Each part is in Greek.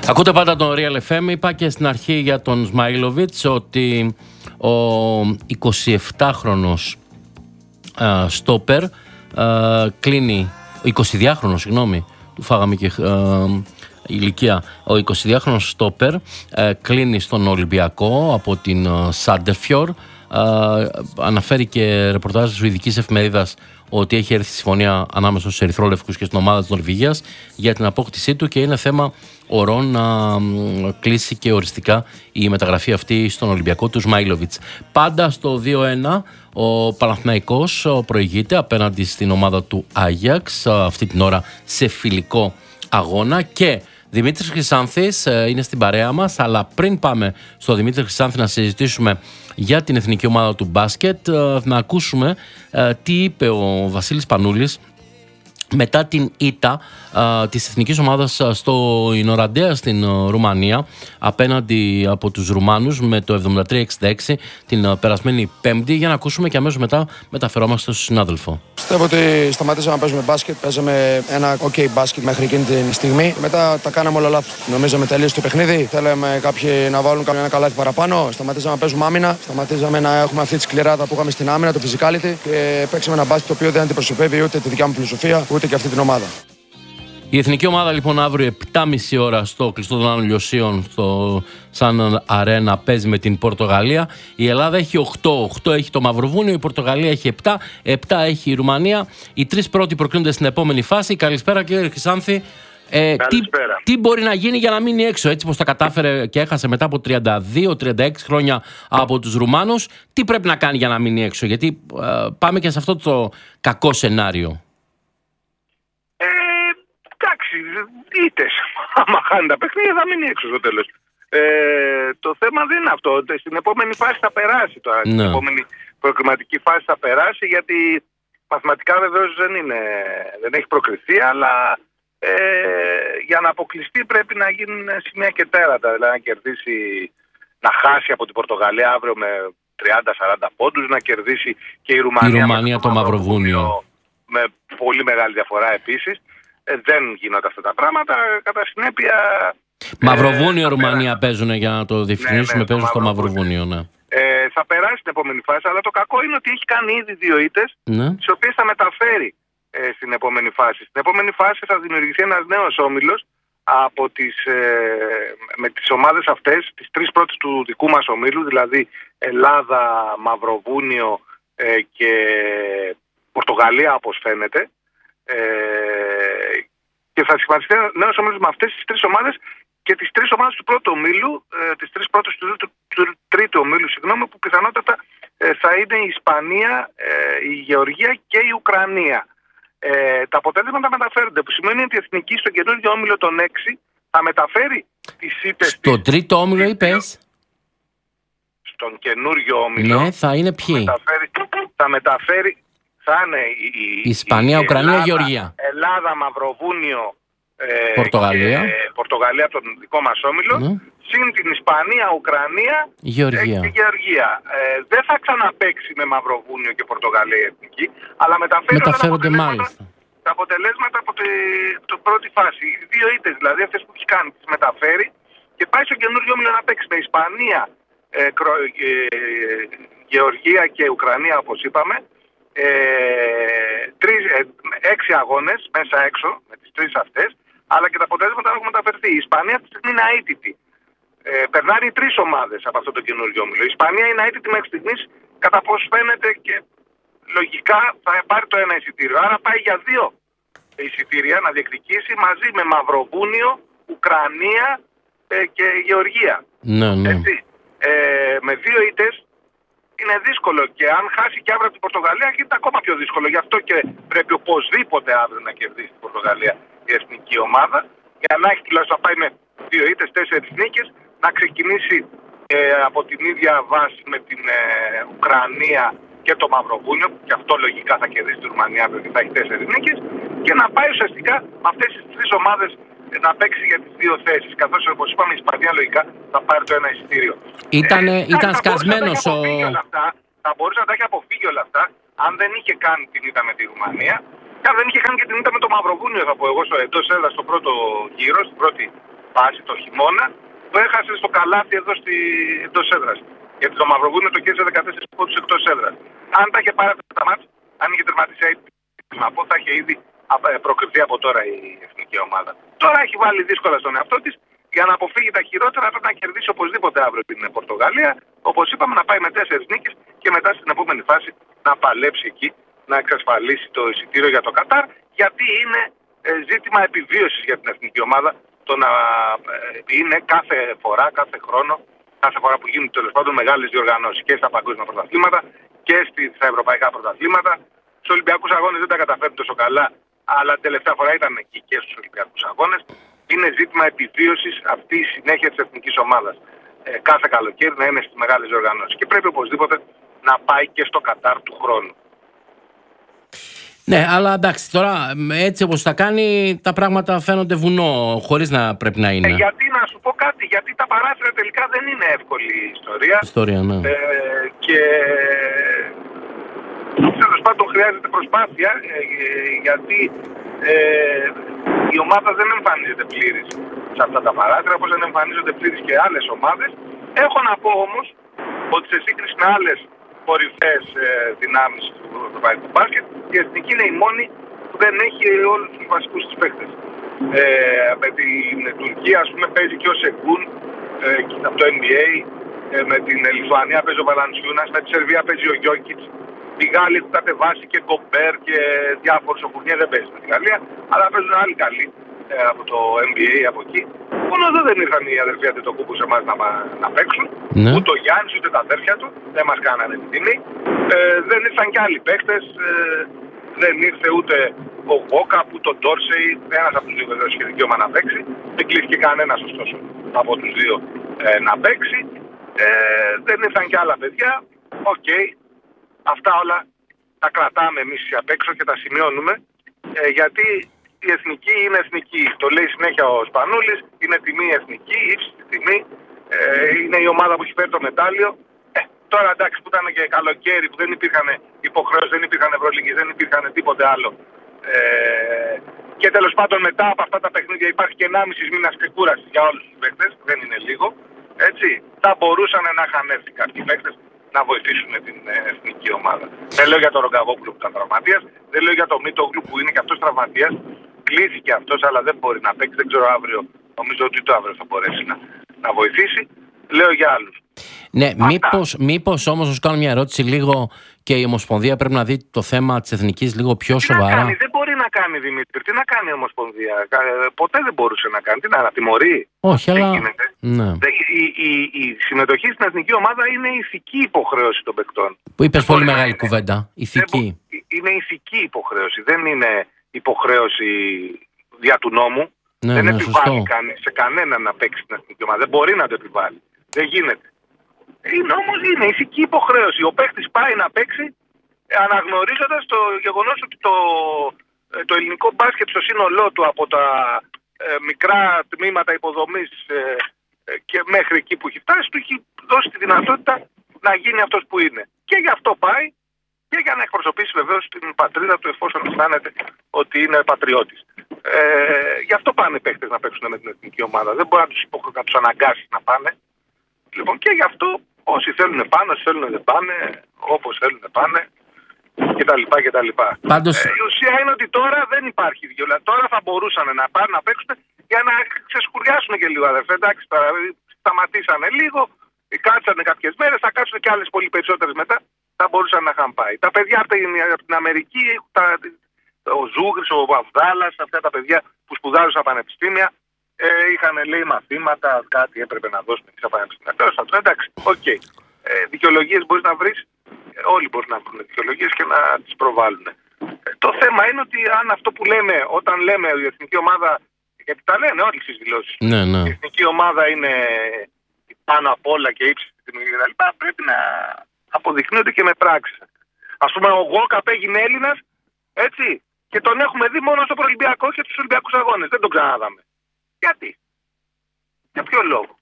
Ακούτε πάντα τον Real FM. Είπα και στην αρχή για τον Σμάιλοβιτς ότι ο 27χρονος στόπερ κλείνει, ο 22χρονος, συγγνώμη, του φάγαμε και ηλικία. Ο 22χρονος στόπερ κλείνει στον Ολυμπιακό από την Σάντερφιορ. Αναφέρει και ρεπορτάζ της σουηδικής εφημερίδας ότι έχει έρθει συμφωνία ανάμεσα στους ερυθρόλευκους και στην ομάδα της Νορβηγίας για την απόκτησή του και είναι θέμα ωρών να κλείσει και οριστικά η μεταγραφή αυτή στον Ολυμπιακό του Σμάιλοβιτς. Πάντα στο 2-1 ο Παναθηναϊκός προηγείται απέναντι στην ομάδα του Άγιαξ, αυτή την ώρα σε φιλικό αγώνα, και Δημήτρης Χρυσάνθης είναι στην παρέα μας, αλλά πριν πάμε στο Δημήτρη Χρυσάνθη να συζητήσουμε για την εθνική ομάδα του μπάσκετ, να ακούσουμε τι είπε ο Βασίλης Πανούλης μετά την ήττα της εθνικής ομάδας στο Ινοραντέα στην Ρουμανία απέναντι από τους Ρουμάνους με το 73-66 την περασμένη Πέμπτη, για να ακούσουμε και αμέσως μετά μεταφερόμαστε στον συνάδελφο. Πιστεύω ότι σταματήσαμε να παίζουμε μπάσκετ. Παίζαμε ένα ok μπάσκετ μέχρι εκείνη τη στιγμή. Μετά τα κάναμε όλα λάθος. Νομίζαμε τελείωσε το παιχνίδι. Θέλαμε κάποιοι να βάλουν ένα καλάθι παραπάνω. Σταματήσαμε να παίζουμε άμυνα. Σταματήσαμε να έχουμε αυτή τη σκληράδα που είχαμε στην άμυνα, το physicality. Και παίξαμε ένα μπάσκετ το οποίο δεν αντιπροσωπεύει ούτε τη δικιά μου φιλοσοφία ούτε και αυτή την ομάδα. Η εθνική ομάδα λοιπόν αύριο 7.30 ώρα στο κλειστό των Άνω Λιωσίων στο Σαν Αρένα παίζει με την Πορτογαλία. Η Ελλάδα έχει 8 έχει το Μαυροβούνιο, η Πορτογαλία έχει 7 έχει η Ρουμανία. Οι τρεις πρώτοι προκρίνονται στην επόμενη φάση. Καλησπέρα κύριε Χρυσάνθη. Τι μπορεί να γίνει για να μείνει έξω, έτσι πως τα κατάφερε και έχασε μετά από 32-36 χρόνια από τους Ρουμάνους? Τι πρέπει να κάνει για να μείνει έξω, γιατί πάμε και σε αυτό το κακό σενάριο? Ήττες. Άμα χάνει τα παιχνίδια θα μείνει έξω στο τέλος. Το θέμα δεν είναι αυτό. Στην επόμενη φάση θα περάσει τώρα. Ναι. Στην επόμενη προκριματική φάση θα περάσει, γιατί μαθηματικά βεβαίως δεν έχει προκριθεί, αλλά για να αποκλειστεί πρέπει να γίνουν σημεία και τέρατα. Δηλαδή να κερδίσει, να χάσει από την Πορτογαλία αύριο με 30-40 πόντους, να κερδίσει και η Ρουμανία το Μαυροβούνιο με πολύ μεγάλη διαφορά επίσης. Δεν γίνονται αυτά τα πράγματα. Κατά συνέπεια. Μαυροβούνιο, Ρουμανία παίζουν, για να το διευκρινίσουμε, παίζουν στο Μαυροβούνιο. Ναι. Θα περάσει την επόμενη φάση, αλλά το κακό είναι ότι έχει κάνει ήδη 2 ήττες, τις οποίες θα μεταφέρει στην επόμενη φάση. Στην επόμενη φάση θα δημιουργηθεί ένας νέος όμιλος με τις ομάδες αυτές, τις τρεις πρώτες του δικού μας ομίλου, δηλαδή Ελλάδα, Μαυροβούνιο και Πορτογαλία, όπως φαίνεται. Και θα σχηματιστεί νέος ομίλος με αυτές τις τρεις ομάδες και τις τρεις ομάδες του πρώτου ομίλου, τις τρεις πρώτες του τρίτου ομίλου, που πιθανότατα θα είναι η Ισπανία, η Γεωργία και η Ουκρανία. Τα αποτέλεσματα μεταφέρονται, που σημαίνει ότι η εθνική στον καινούργιο όμιλο των 6 θα μεταφέρει τις ήττες. Στο τρίτο όμιλο είπες? Στον καινούργιο όμιλο. Ναι, θα είναι ποιοι? Θα μεταφέρει. Θα είναι η Ισπανία, Ουκρανία, Γεωργία. Ελλάδα, Μαυροβούνιο, Πορτογαλία από τον δικό μας όμιλο, συν την Ισπανία, Ουκρανία και Γεωργία. Δεν θα ξαναπαίξει με Μαυροβούνιο και Πορτογαλία η εθνική, αλλά μεταφέρονται μάλιστα τα αποτελέσματα από την πρώτη φάση. Οι 2 ήττες δηλαδή, αυτές που έχει κάνει, τις μεταφέρει και πάει στο καινούργιο όμιλο να παίξει με Ισπανία, Γεωργία και Ουκρανία, όπως είπαμε. 6 αγώνες μέσα έξω με τις τρεις αυτές, αλλά και τα αποτέλεσματα έχουν μεταφερθεί. Η Ισπανία αυτή τη στιγμή είναι αίτητη. Περνάνε οι 3 ομάδες από αυτό το καινούργιο όμιλο. Η Ισπανία είναι αίτητη μέχρι στιγμής, κατά πώς φαίνεται, και λογικά θα πάρει το ένα εισιτήριο. Άρα πάει για 2 εισιτήρια να διεκδικήσει μαζί με Μαυροβούνιο, Ουκρανία και Γεωργία. Ναι. Έτσι. Με 2 ήττες είναι δύσκολο, και αν χάσει και αύριο την Πορτογαλία γίνεται ακόμα πιο δύσκολο. Γι' αυτό και πρέπει οπωσδήποτε αύριο να κερδίσει την Πορτογαλία η εθνική ομάδα, για να έχει τουλάχιστον να πάει με 2 ήττες, 4 νίκες, να ξεκινήσει από την ίδια βάση με την Ουκρανία και το Μαυροβούνιο, που και αυτό λογικά θα κερδίσει τη Ρουμανία και θα έχει 4 νίκες, και να πάει ουσιαστικά με αυτές τις 3 ομάδες να παίξει για τις 2 θέσεις. Καθώς, όπως είπαμε, η Ισπανία λογικά θα πάρει το ένα εισιτήριο. Ήταν σκασμένος Θα μπορούσε να τα έχει αποφύγει όλα αυτά αν δεν είχε κάνει την ήττα με τη Ρουμανία, και αν δεν είχε κάνει και την ήττα με το Μαυροβούνιο, θα πω εγώ, εντός έδρας στο πρώτο γύρο, στην πρώτη φάση το χειμώνα που έχασε στο καλάθι εδώ εντός έδρας. Γιατί το Μαυροβούνιο το κέρδισε 14 πόντους εκτός έδρας. Αν τα είχε πάρει αυτά τα μάτς, αν είχε τερματίσει θα είχε ήδη προκριθεί από τώρα η εθνική ομάδα. Τώρα έχει βάλει δύσκολα στον εαυτό της. Για να αποφύγει τα χειρότερα πρέπει να κερδίσει οπωσδήποτε αύριο την Πορτογαλία. Όπως είπαμε, να πάει με 4 νίκες και μετά στην επόμενη φάση να παλέψει εκεί, να εξασφαλίσει το εισιτήριο για το Κατάρ. Γιατί είναι ζήτημα επιβίωσης για την εθνική ομάδα το να είναι κάθε φορά, κάθε φορά που γίνουν τέλος πάντων μεγάλες διοργανώσεις και στα παγκόσμια πρωταθλήματα και στα ευρωπαϊκά πρωταθλήματα. Στους Ολυμπιακούς Αγώνες δεν τα καταφέρνει τόσο καλά, αλλά την τελευταία φορά ήταν εκεί και στους Ολυμπιακούς Αγώνες. Είναι ζήτημα επιβίωσης αυτή η συνέχεια της εθνικής ομάδας. Κάθε καλοκαίρι να είναι στις μεγάλες διοργανώσεις. Και πρέπει οπωσδήποτε να πάει και στο Κατάρ του χρόνου. Ναι, αλλά εντάξει, τώρα έτσι όπως τα κάνει, τα πράγματα φαίνονται βουνό, χωρίς να πρέπει να είναι. Γιατί να σου πω κάτι, γιατί τα παράθυρα τελικά δεν είναι εύκολη ιστορία. Ναι. Και τέλος πάντων χρειάζεται προσπάθεια, γιατί η ομάδα δεν εμφανίζεται πλήρης σε αυτά τα παράθυρα, όπως δεν εμφανίζονται πλήρης και άλλες ομάδες. Έχω να πω όμως ότι σε σύγκριση με άλλες κορυφαίες δυνάμεις του ευρωπαϊκού μπάσκετ, η εθνική είναι η μόνη που δεν έχει όλους τους βασικούς της παίκτες. Με την Τουρκία, ας πούμε, παίζει και ο Σεγκούν από το NBA, με την Λιθουανία παίζει ο Βαλαντσιούνας, με τη Σερβία παίζει ο Γιόκιτς. Οι Γάλλοι έχουν κατεβάσει και Γκομπέρ και διάφορους. Ο Φουρνιέ δεν παίζει με τη Γαλλία, αλλά παίζουν άλλοι καλοί από το NBA από εκεί. Μόνο εδώ δεν ήρθαν οι αδερφοί Αντετοκούμπου σε εμάς να παίξουν. Ναι. Ούτε ο Γιάννης ούτε τα αδέρφια του. Δεν μας κάνανε την τιμή. Δεν ήρθαν και άλλοι παίκτες. Δεν ήρθε ούτε ο Γόκα, ούτε ο Ντόρσεϊ. Ένας από τους δύο βεβαίως είχε δικαίωμα να παίξει. Δεν κλείθηκε κανένας ωστόσο από τους δύο να παίξει. Δεν ήρθαν και άλλα παιδιά. Οκ. Αυτά όλα τα κρατάμε εμείς απ' έξω και τα σημειώνουμε. Γιατί η εθνική είναι εθνική. Το λέει συνέχεια ο Σπανούλης. Είναι τιμή εθνική, ύψιστη τιμή. Είναι η ομάδα που έχει φέρει το μετάλλιο. Τώρα εντάξει που ήταν και καλοκαίρι, που δεν υπήρχαν υποχρεώσεις, δεν υπήρχαν ευρωλίγες, δεν υπήρχαν τίποτε άλλο. Και τέλος πάντων μετά από αυτά τα παιχνίδια υπάρχει και 1,5 μήνας ξεκούρασης για όλους τους παίκτες. Δεν είναι λίγο. Έτσι. Θα μπορούσαν να είχαν έρθει κάποιοι παίκτες να βοηθήσουν την εθνική ομάδα. Δεν λέω για τον Ρογκαβόπουλο που ήταν τραυματίας, δεν λέω για τον Μίτογλου που είναι και αυτός τραυματίας. Κλείθηκε αυτός, αλλά δεν μπορεί να παίξει. Δεν ξέρω αύριο. Νομίζω ότι το αύριο θα μπορέσει να βοηθήσει. Λέω για άλλους. Ναι, μήπως όμως να σου κάνω μια ερώτηση λίγο και η Ομοσπονδία πρέπει να δει το θέμα της εθνικής λίγο πιο σοβαρά. Να κάνει, δεν μπορεί να κάνει, Δημήτρη. Τι να κάνει η Ομοσπονδία. Ποτέ δεν μπορούσε να κάνει. Τι να τιμωρεί. Όχι, αλλά. Ναι. Η συμμετοχή στην εθνική ομάδα είναι ηθική υποχρέωση των παικτών. Που είπες πολύ μεγάλη κουβέντα. Ηθική. Είναι ηθική υποχρέωση. Δεν είναι υποχρέωση δια του νόμου. Ναι, δεν ναι, επιβάλλει σε κανέναν να παίξει στην εθνική ομάδα. Δεν μπορεί να το επιβάλλει. Δεν γίνεται. Είναι ηθική υποχρέωση. Ο παίκτης πάει να παίξει αναγνωρίζοντας το γεγονός ότι το ελληνικό μπάσκετ στο σύνολό του από τα μικρά τμήματα υποδομής και μέχρι εκεί που έχει φτάσει του έχει δώσει τη δυνατότητα να γίνει αυτός που είναι. Και γι' αυτό πάει και για να εκπροσωπήσει βεβαίως την πατρίδα του εφόσον αισθάνεται ότι είναι πατριώτης. Γι' αυτό πάνε οι παίκτες να παίξουν με την εθνική ομάδα. Δεν μπορεί να τους αναγκάσει να πάνε. Λοιπόν, και γι' αυτό όσοι θέλουν πάνε, όσοι θέλουν δεν πάνε, όπως θέλουν πάνε κτλ. Πάντως... η ουσία είναι ότι τώρα δεν υπάρχει δικαιολογία. Τώρα θα μπορούσαν να πάνε να παίξουν για να ξεσκουριάσουν και λίγο, αδερφέ. Εντάξει, τώρα σταματήσανε λίγο, κάτσανε κάποιες μέρες, θα κάτσουν και άλλες πολύ περισσότερες μετά, θα μπορούσαν να είχαν πάει. Τα παιδιά από την Αμερική, ο Ζούγρης, ο Βαβδάλας, αυτά τα παιδιά που σπουδάζουν στα πανεπιστήμια, είχαν λέει μαθήματα, κάτι έπρεπε να δώσουν στα πανεπιστήμια. Τέλος πάντων, εντάξει, οκ. Δικαιολογίες μπορείς να βρεις, όλοι μπορούν να βρουν δικαιολογίες και να τις προβάλλουν. Το θέμα είναι ότι αν αυτό που λέμε, όταν λέμε η εθνική ομάδα, γιατί τα λένε όλοι στις δηλώσεις, ναι. η εθνική ομάδα είναι πάνω απ' όλα και ύψιστη τιμή κτλ., πρέπει να αποδεικνύονται και με πράξεις. Ας πούμε, ο Γόκαπ έγινε Έλληνας, έτσι, και τον έχουμε δει μόνο στο προολυμπιακό και στους Ολυμπιακούς Αγώνες. Δεν τον ξαναδάμε. Γιατί? Για ποιο λόγο?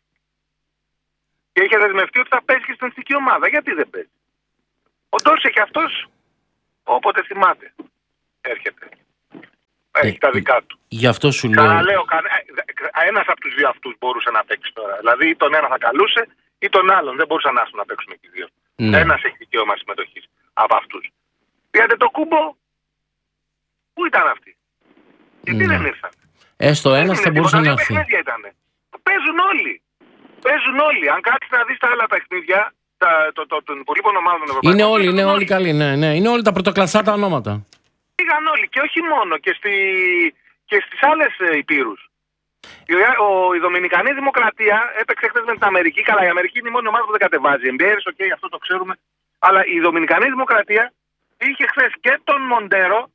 Και είχε δεσμευτεί ότι θα παίζει και στην εθνική ομάδα. Γιατί δεν παίζει? Ο Ντόρσεϊ και αυτός, όποτε θυμάται, έρχεται. Έχει τα δικά του. Γι' αυτό σου λέω. Ξαναλέω, ένας από τους δύο αυτούς μπορούσε να παίξει τώρα. Δηλαδή ή τον ένα θα καλούσε ή τον άλλον. Δεν μπορούσαν να παίξουν και οι δύο. Ναι. Ένας έχει δικαίωμα συμμετοχής από αυτούς. Η Αντετοκούμπο, πού ήταν αυτοί? Γιατί δεν ήρθαν? Έστω ένας θα μπορούσε να έρθει. Παίζουν όλοι. Αν κάτσεις να δεις τα άλλα παιχνίδια των υπολείπων ομάδων των Ευρωπαϊκών. Είναι όλοι καλοί, ναι. Είναι όλοι τα πρωτοκλασσά τα ονόματα. Πήγαν όλοι και όχι μόνο και στις άλλες υπήρους. Η Δομινικανή Δημοκρατία έπαιξε χθες με την Αμερική. Καλά, η Αμερική είναι η μόνη ομάδα που δεν κατεβάζει. Εμπειρίες, αυτό το ξέρουμε. Αλλά η Δομινικανή Δημοκρατία είχε χθες και τον Μοντέρο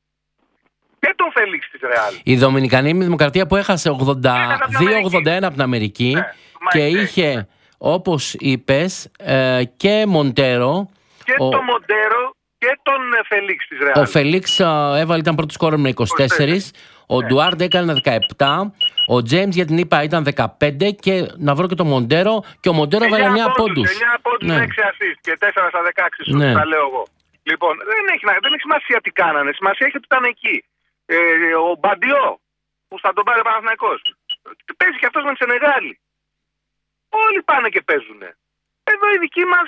και τον Φέλιξ της Ρεάλ. Η Δομινικανή Δημοκρατία που έχασε 82-81 από την Αμερική, ναι, και είχε, όπως είπες, και Μοντέρο. Και τον Μοντέρο και τον Φέλιξ της Ρεάλ. Ο Φέλιξ ήταν πρώτος σκόρερ με 24. Ο Ντουάρντ έκανε 17. Ο Τζέιμς για την ΙΠΑ ήταν 15. Και να βρω και τον Μοντέρο. Και ο Μοντέρο έβαλε 9 πόντους. 9 πόντους, 6 assist και 4 στα 16 σου, τα λέω εγώ. Λοιπόν, δεν έχει σημασία τι κάνανε. Σημασία έχει ότι ήταν εκεί. Ο Μπαντιό, που θα τον πάρει ο Παναθηναϊκός, παίζει και αυτός με τη Σενεγάλη. Όλοι πάνε και παίζουνε. Εδώ οι δικοί μας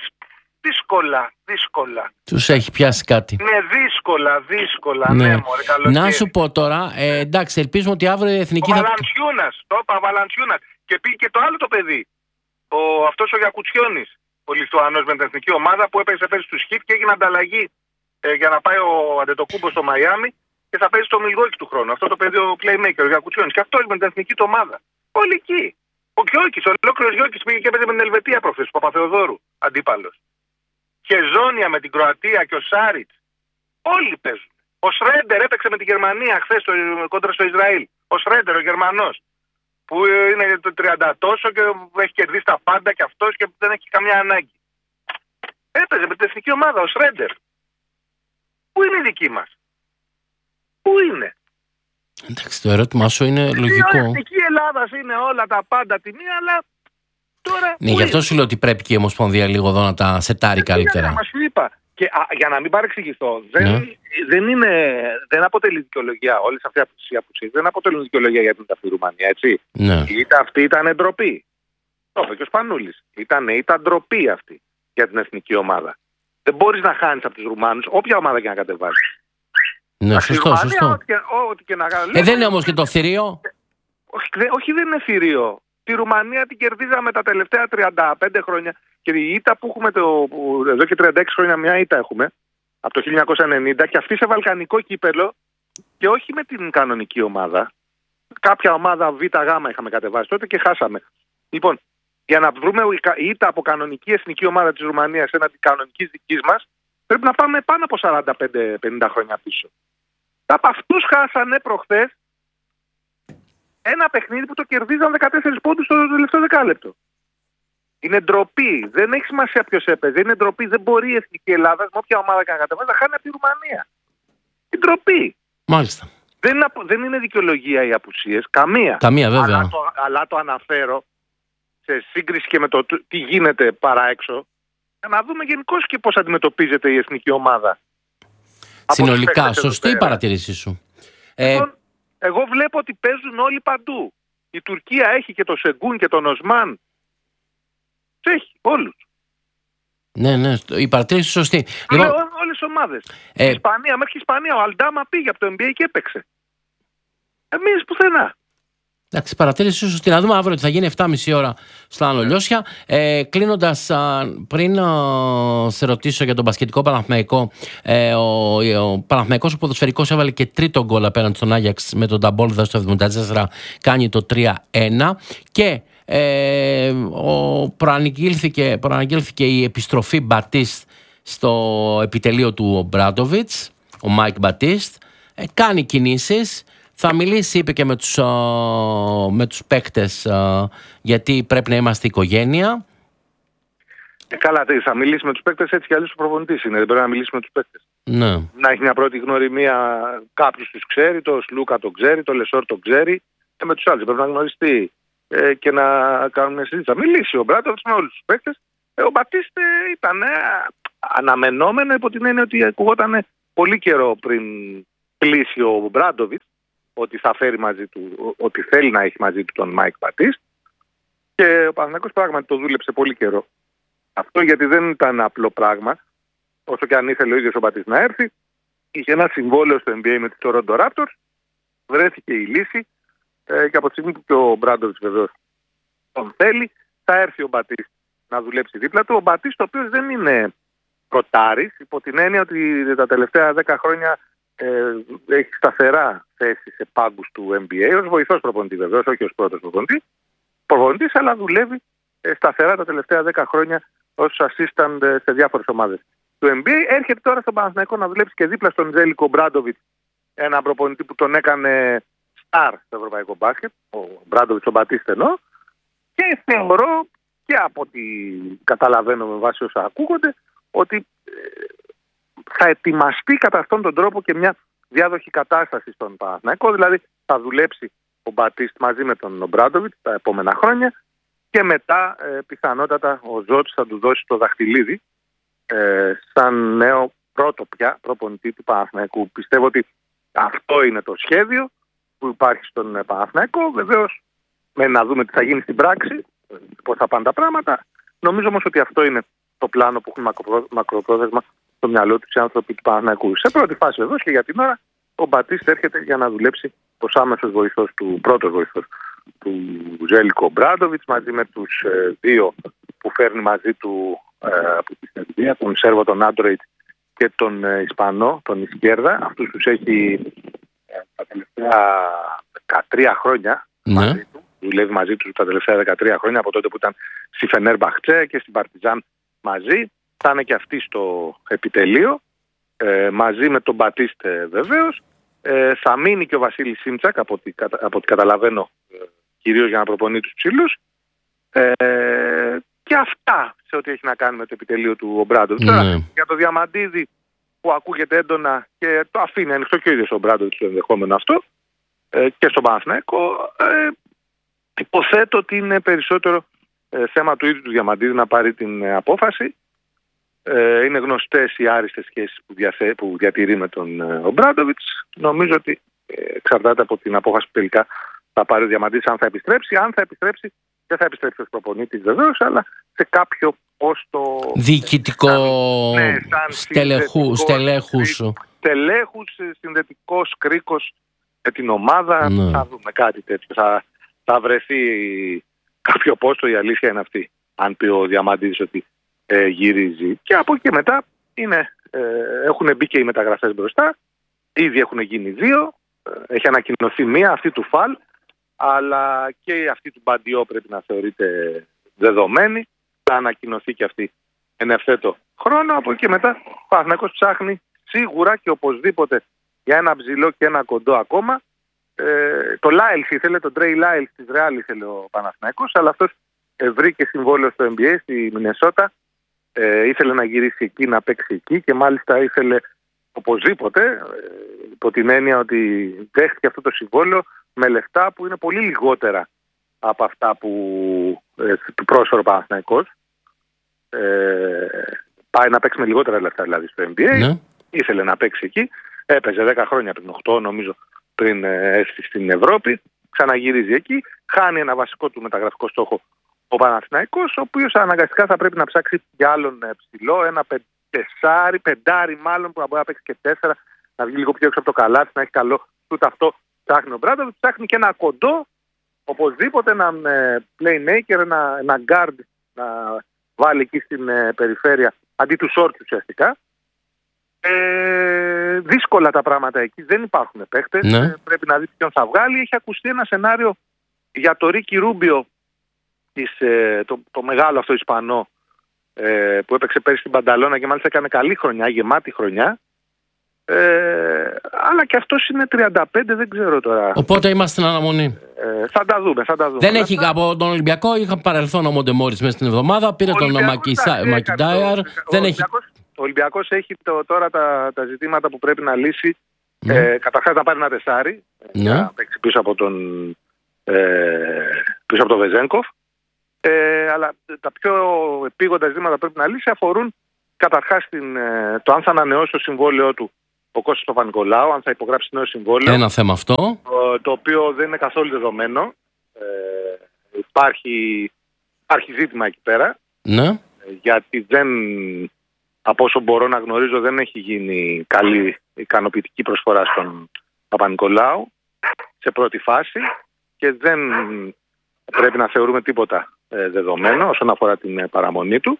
δύσκολα. Τους έχει πιάσει κάτι. Ναι, δύσκολα. Ναι, μωρέ, καλοκαίρι. Να σου πω τώρα, εντάξει, ελπίζουμε ότι αύριο η εθνική ο Βαλαντσιούνας, το είπα, Βαλαντσιούνας. Και πήγε και το άλλο το παιδί. Αυτός ο Γιακουτσιώνης, ο Λιθουανός με την εθνική ομάδα που έπαιζε πέρυσι του Χιτ και έγινε ανταλλαγή για να πάει ο Αντετοκούμπο στο Μαϊάμι και θα παίζει στο Μιλγόκι του χρόνου. Αυτό το παιδί ο Playmaker, ο Γιακουτσιώνης. Και αυτός με την εθνική του ομάδα. Όλοι εκεί. Ο Γιώκης, ο ολόκληρος Γιώκης πήγε και έπαιζε με την Ελβετία προχθές, του Παπαθεοδόρου, αντίπαλος. Και Ζώνια με την Κροατία και ο Σάριτς. Όλοι παίζουν. Ο Σρέντερ έπαιξε με τη Γερμανία χθες κόντρα στο Ισραήλ. Ο Σρέντερ, ο Γερμανός. Που είναι το 30 τόσο και έχει κερδίσει τα πάντα και αυτός και δεν έχει καμιά ανάγκη. Έπαιζε με την εθνική ομάδα ο Σρέντερ. Πού είναι η δική μας? Πού είναι? Εντάξει, το ερώτημά σου είναι λογικό. Η εθνική Ελλάδα είναι όλα τα πάντα τιμή, αλλά τώρα. Ναι, γι' αυτό σου λέω ότι πρέπει και η Ομοσπονδία λίγο εδώ να τα σετάρει καλύτερα. Μας είπα. Και για να μην παρεξηγηθώ, δεν αποτελεί δικαιολογία. Όλες αυτές οι απουσίες δεν αποτελούν δικαιολογία για την ήττα Ρουμανία, έτσι. Ναι. Η ήττα αυτή ήταν ντροπή. Το είπε και ο Σπανούλης. Ήταν ντροπή αυτή για την εθνική ομάδα. Δεν μπορείς να χάνεις από τους Ρουμάνους, όποια ομάδα και να κατεβάσεις. Ναι, σωστό. Ό,τι και να κάνεις. Δεν είναι όμως και το θηρίο. Όχι, δεν είναι θηρίο. Τη Ρουμανία την κερδίζαμε τα τελευταία 35 χρόνια. Και η ήττα που έχουμε εδώ και 36 χρόνια, μια ήττα έχουμε από το 1990 και αυτή σε βαλκανικό κύπελο και όχι με την κανονική ομάδα. Κάποια ομάδα Β, Γ είχαμε κατεβάσει τότε και χάσαμε. Λοιπόν, για να βρούμε η ήττα από κανονική εθνική ομάδα της Ρουμανίας έναντι κανονικής δικής μας, πρέπει να πάμε πάνω από 45-50 χρόνια πίσω. Από αυτούς χάσανε προχθές ένα παιχνίδι που το κερδίζαν 14 πόντους στο τελευταίο δεκάλεπτο. Είναι ντροπή. Δεν έχει σημασία ποιος έπαιζε. Είναι ντροπή. Δεν μπορεί η εθνική Ελλάδα, με όποια ομάδα και να κατεβάζει, να χάνει από τη Ρουμανία. Είναι ντροπή. Μάλιστα. Δεν είναι δικαιολογία οι απουσίες. Καμία. Καμία, βέβαια. Αλλά το αναφέρω σε σύγκριση και με το τι γίνεται παρά έξω, για να δούμε γενικώς και πώς αντιμετωπίζεται η εθνική ομάδα. Συνολικά, σωστή η παρατήρησή σου. Εγώ βλέπω ότι παίζουν όλοι παντού. Η Τουρκία έχει και το Σεγκούν και τον Οσμάν. Έχει όλους. Ναι, η παρατήρηση σωστή. Λοιπόν, όλες οι ομάδες. Η Ισπανία, μέχρι η Ισπανία, ο Αλντάμα πήγε από το NBA και έπαιξε. Εμείς πουθενά. Εντάξει, παρατήρηση σωστή. Να δούμε αύριο ότι θα γίνει 7.30 ώρα στα Ανολιώσια. Κλείνοντας, πριν σε ρωτήσω για τον μπασκετικό Παναθηναϊκό, ο Παναθηναϊκός ο ποδοσφαιρικός έβαλε και τρίτο γκολ απέναντι στον Άγιαξ με τον Νταμπόλδα στο 74, κάνει το 3-1 και προαναγγέλθηκε η επιστροφή Μπατίστ στο επιτελείο του Ομπράντοβιτς, ο Μάικ Μπατίστ, κάνει κινήσεις. Θα μιλήσει, είπε, και με τους παίκτες, γιατί πρέπει να είμαστε οικογένεια. Καλά, θα μιλήσει με τους παίκτες, έτσι κι αλλιώς ο προπονητής είναι. Δεν πρέπει να μιλήσει με τους παίκτες. Ναι. Να έχει μια πρώτη γνωριμία, κάποιος τους ξέρει, το Σλούκα τον ξέρει, το Λεσόρ τον ξέρει, και με τους άλλους πρέπει να γνωριστεί και να κάνουν μια συζήτηση. Θα μιλήσει ο Μπράντοβιτς με όλους τους παίκτες. Ο Μπατίστ ήταν αναμενόμενο, υπό την έννοια ότι ακουγόταν πολύ καιρό πριν κλείσει ο Μπράντοβιτς. ότι θα φέρει μαζί του, ότι θέλει να έχει μαζί του τον Μάικ Μπατίστ. Και ο Παναθηναϊκός πράγματι το δούλεψε πολύ καιρό αυτό, γιατί δεν ήταν απλό πράγμα. Όσο και αν ήθελε ο ίδιος ο Μπατίστ να έρθει, είχε ένα συμβόλαιο στο NBA με τους Toronto Raptors, βρέθηκε η λύση και από τη στιγμή που και ο Μπράντοβιτς βεβαίως τον θέλει, θα έρθει ο Μπατίστ να δουλέψει δίπλα του. Ο Μπατίστ, ο οποίος δεν είναι πρωτάρης, υπό την έννοια ότι τα τελευταία 10 χρόνια έχει σταθερά θέση σε πάγκους του NBA, ως βοηθός προπονητή βεβαίως, όχι ως πρώτος προπονητής, αλλά δουλεύει σταθερά τα τελευταία 10 χρόνια ως assistant σε διάφορες ομάδες του NBA. Έρχεται τώρα στον Παναθηναϊκό να δουλέψει και δίπλα στον Ζέλικο Μπράντοβιτς, ένα προπονητή που τον έκανε star στο ευρωπαϊκό μπάσκετ, ο Μπράντοβιτς, ο Μπατίστ εννοώ, και θεωρώ και από ό,τι καταλαβαίνω με βάση όσα ακούγονται, ότι θα ετοιμαστεί κατά αυτόν τον τρόπο και μια διάδοχη κατάσταση στον Παναθηναϊκό. Δηλαδή θα δουλέψει ο Μπατίστ μαζί με τον Μπράντοβιτς τα επόμενα χρόνια και μετά πιθανότατα ο Ζότς θα του δώσει το δαχτυλίδι σαν νέο πρώτο πια προπονητή του Παναθηναϊκού. Πιστεύω ότι αυτό είναι το σχέδιο που υπάρχει στον Παναθηναϊκό. Βεβαίως με να δούμε τι θα γίνει στην πράξη, πώς θα πάνε τα πράγματα. Νομίζω όμως ότι αυτό είναι το πλάνο που έχουν μακροπρόθεσμα στο μυαλό τους οι άνθρωποι του Παναθηναϊκού. Σε πρώτη φάση εδώ και για την ώρα ο Μπατίστ έρχεται για να δουλέψει ως άμεσος βοηθός του, πρώτος βοηθός του Ζέλικο Μπράντοβιτς, μαζί με τους δύο που φέρνει μαζί του από τη Σερβία, τον Σέρβο, τον Άντροιτ και τον Ισπανό, τον Ισκέρδα. Αυτούς τους έχει τα τελευταία 13 χρόνια μαζί του. Δουλεύει μαζί τους τα τελευταία 13 χρόνια, από τότε που ήταν στη Φενέρμπαχτσε και στην Παρτιζάν μαζί. Θα είναι και αυτοί στο επιτελείο, μαζί με τον Μπατίστ βεβαίως. Θα μείνει και ο Βασίλης Σίμτσακ, από ό,τι καταλαβαίνω, κυρίως για να προπονεί τους ψηλούς. Και αυτά σε ό,τι έχει να κάνει με το επιτελείο του Ομπράντοβιτς. Τώρα για το Διαμαντίδη που ακούγεται έντονα και το αφήνει ανοιχτό και ο ίδιος ο Ομπράντοβιτς το ενδεχόμενο αυτό, και στον Παναθηναϊκό, υποθέτω ότι είναι περισσότερο θέμα του ίδιου του Διαμαντίδη να πάρει την απόφαση. Είναι γνωστές οι άριστες σχέσεις που διατηρεί με τον Ομπράντοβιτς. Νομίζω ότι εξαρτάται από την απόφαση που τελικά θα πάρει ο Διαμαντίδης αν θα επιστρέψει. Αν θα επιστρέψει, δεν θα επιστρέψει ως προπονήτης βεβαίως, αλλά σε κάποιο ποστό διοικητικό στελέχους, συνδετικός κρίκος με την ομάδα. Θα δούμε κάτι τέτοιο. Θα βρεθεί κάποιο πόστο, η αλήθεια είναι αυτή, αν πει ο Διαμαντίδης ότι γυρίζει. Και από εκεί και μετά έχουν μπει και οι μεταγραφές μπροστά. Ήδη έχουν γίνει 2. Έχει ανακοινωθεί μία, αυτή του Φαλ, αλλά και αυτή του Μπαντιό πρέπει να θεωρείται δεδομένη. Θα ανακοινωθεί και αυτή εν ευθέτω χρόνο. Από εκεί και μετά ο Παναθηναϊκός ψάχνει σίγουρα και οπωσδήποτε για ένα ψηλό και ένα κοντό ακόμα. Το Λάιλς ήθελε, τον Τρέι Λάιλς της Ρεάλ ήθελε ο Παναθηναϊκός, αλλά αυτός βρήκε συμβόλαιο στο NBA στη Μινεσότα. Ήθελε να γυρίσει εκεί, να παίξει εκεί και μάλιστα ήθελε οπωσδήποτε, υπό την έννοια ότι δέχτηκε αυτό το συμβόλαιο με λεφτά που είναι πολύ λιγότερα από αυτά που του πρόσφερε ο Παναθηναϊκός. Πάει να παίξει με λιγότερα λεφτά δηλαδή στο NBA. Ήθελε να παίξει εκεί. Έπαιζε 10 χρόνια πριν, 8 νομίζω, πριν έρθει στην Ευρώπη. Ξαναγυρίζει εκεί. Χάνει ένα βασικό του μεταγραφικό στόχο ο Παναθηναϊκός, ο οποίος αναγκαστικά θα πρέπει να ψάξει για άλλον ψηλό, ένα πεντάρι μάλλον, που θα μπορεί να παίξει και 4, να βγει λίγο πιο έξω από το καλάθι, να έχει καλό τούτο αυτό. Ψάχνει ο Μπράντοβιτς, ψάχνει και ένα κοντό, οπωσδήποτε έναν playmaker, ένα guard να βάλει εκεί στην περιφέρεια, αντί του Σόρτ ουσιαστικά. Δύσκολα τα πράγματα εκεί, δεν υπάρχουν παίχτες, πρέπει να δει ποιον θα βγάλει. Έχει ακουστεί ένα σενάριο για το Ρίκι Ρούμπιο, το μεγάλο αυτό Ισπανό, που έπαιξε πέρυσι στην Πανταλώνα και μάλιστα έκανε καλή χρονιά, γεμάτη χρονιά. Αλλά και αυτός είναι 35, δεν ξέρω τώρα. Οπότε είμαστε στην αναμονή. Θα τα δούμε. Δεν έχει από τον Ολυμπιακό, είχα παρελθόν ο Μοντεμόρις μέσα στην εβδομάδα, πήρε τον Μακιντάιαρ. Ο Ολυμπιακός έχει τώρα τα ζητήματα που πρέπει να λύσει. Καταρχάς θα πάρει ένα τεσάρι, να παίξει πίσω από τον Βεζένκοφ. Αλλά τα πιο επίγοντα ζητήματα που πρέπει να λύσει αφορούν καταρχάς το αν θα ανανεώσει το συμβόλαιό του ο Κώστας Παπα-Νικολάου, αν θα υπογράψει νέο συμβόλαιο. Ένα θέμα αυτό. Το οποίο δεν είναι καθόλου δεδομένο. Υπάρχει ζήτημα εκεί πέρα. Ναι. Γιατί από όσο μπορώ να γνωρίζω, δεν έχει γίνει καλή ικανοποιητική προσφορά στον Παπα-Νικολάου σε πρώτη φάση και δεν πρέπει να θεωρούμε τίποτα δεδομένο όσον αφορά την παραμονή του.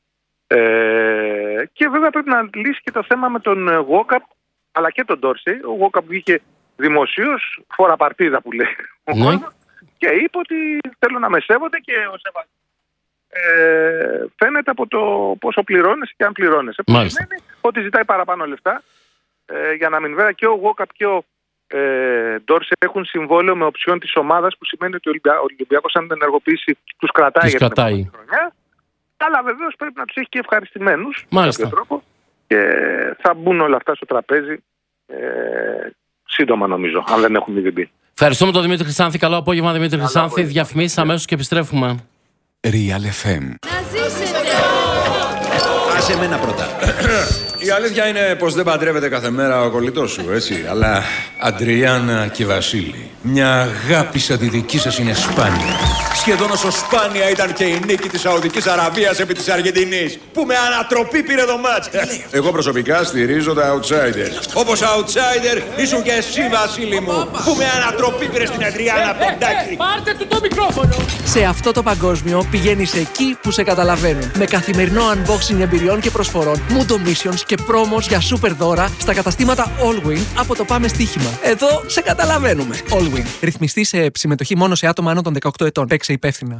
Και βέβαια πρέπει να λύσει και το θέμα με τον Walkup αλλά και τον Ντόρσεϊ. Ο Walkup βγήκε δημοσίως, φορά παρτίδα που λέει ο κόσμος, και είπε ότι θέλω να με σέβονται και ο σεβασμός φαίνεται από το πόσο πληρώνεσαι και αν πληρώνεσαι. Που σημαίνει ότι ζητάει παραπάνω λεφτά για να μην, βέβαια και ο Walkup και ο Ντόρσεϊ έχουν συμβόλαιο με οψιόν της ομάδας, που σημαίνει ότι ο Ολυμπιακός αν δεν ενεργοποιήσει τους κρατάει για την επόμενη χρονιά. Αλλά βεβαίως πρέπει να τους έχει και ευχαριστημένους με κάποιο τρόπο και θα μπουν όλα αυτά στο τραπέζι σύντομα, νομίζω, αν δεν έχουν ήδη μπει. Ευχαριστούμε τον Δημήτρη Χρυσάνθη. Καλό απόγευμα, Δημήτρη Χρυσάνθη. Διαφημίσεις αμέσως και επιστρέφουμε. Real FM. Να ζήσετε! Άσε μένα πρώτα. Η αλήθεια είναι πως δεν παντρεύεται κάθε μέρα ο κολλητός σου, έτσι. Αλλά Αντριάννα και Βασίλη, μια αγάπη σαν τη δική σας είναι σπάνια. Σχεδόν όσο σπάνια ήταν και η νίκη της Σαουδικής Αραβίας επί της Αργεντινής, που με ανατροπή πήρε το μάτς. Εγώ προσωπικά στηρίζω τα outsider. Όπως outsider ήσουν και εσύ, Βασίλη μου, που με ανατροπή πήρε στην Αντριάννα Ποντάκη. Πάρτε του το μικρόφωνο. Σε αυτό το παγκόσμιο πηγαίνεις εκεί που σε καταλαβαίνουν. Με καθημερινό unboxing εμπειριών και προσφορών, Mundo Missions και πρόμος για super δώρα στα καταστήματα Allwin από το Πάμε Στοίχημα. Εδώ σε καταλαβαίνουμε. Allwin. Ρυθμιστή σε συμμετοχή μόνο σε άτομα άνω των 18 ετών. Παίξε υπεύθυνα.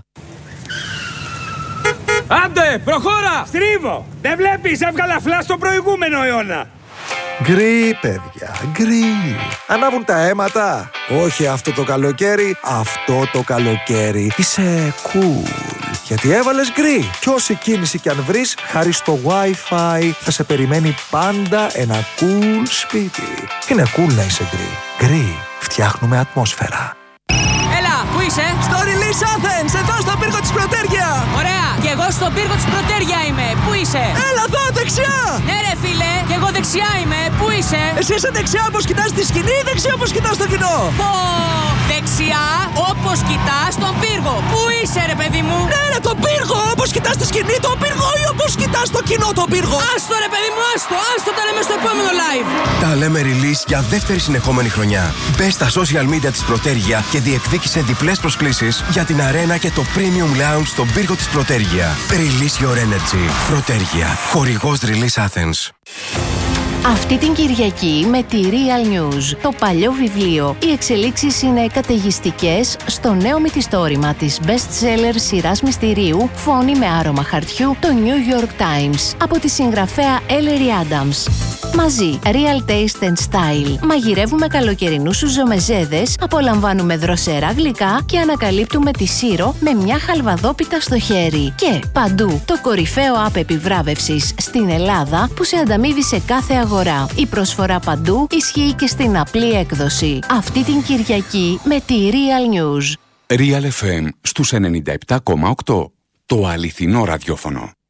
Άντε, προχώρα! Στρίβο! Δεν βλέπεις, έβγαλα φλάς στον προηγούμενο αιώνα. Γκρι, παιδιά, γκρι. Ανάβουν τα αίματα. Όχι αυτό το καλοκαίρι, αυτό το καλοκαίρι. Είσαι cool. Γιατί έβαλες γκρι. Κι όση κίνηση κι αν βρεις, χάρη στο Wi-Fi θα σε περιμένει πάντα ένα cool σπίτι. Είναι cool να είσαι γκρι. Γκρι. Φτιάχνουμε ατμόσφαιρα. Έλα, πού είσαι? Στο Release Athens, εδώ στον πύργο της Πρωτέρια. Ωραία, και εγώ στον πύργο της Πρωτέρια είμαι. Πού είσαι? Έλα εδώ, δεξιά. Ναι ρε φίλε, και εγώ δεξιά είμαι. Πού είσαι? Εσύ είσαι δεξιά όπως κοιτάς τη σκηνή ή δεξιά όπως κοιτάς το κοινό? Πω, δεξιά όπως κοιτάς τον πύργο. Πού είσαι ρε παιδί μου? Ναι ρε, τον πύργο, όπως κοιτάς τη σκηνή τον πύργο ή όπως κοιτάς το κοινό τον πύργο? Άστο ρε παιδί μου, άστο τα λέμε στο επόμενο live. Τα λέμε release για δεύτερη συνεχόμενη χρονιά. Μπες στα social media της Πρωτέρια και διεκδίκησε διπλές προσκλήσεις για την αρένα και το Premium Lounge στον πύργο της Πρωτέρια. Release your energy. Πρωτέρια. Χορηγός Release Athens. Αυτή την Κυριακή με τη Real News, το παλιό βιβλίο. Οι εξελίξεις είναι καταιγιστικές στο νέο μυθιστόρημα της best-seller σειράς μυστηρίου «Φόνη με άρωμα χαρτιού», το New York Times, από τη συγγραφέα Ellery Adams. Μαζί, Real Taste and Style. Μαγειρεύουμε καλοκαιρινούς σουζομεζέδες, απολαμβάνουμε δροσερά γλυκά και ανακαλύπτουμε τη Σύρο με μια χαλβαδόπιτα στο χέρι. Και παντού, το κορυφαίο app επιβράβευσης στην Ελλάδα που σε ανταμείβει σε κάθε αγορά. Η προσφορά παντού ισχύει και στην απλή έκδοση. Αυτή την Κυριακή με τη Real News. Real FM στους 97,8. Το αληθινό ραδιόφωνο.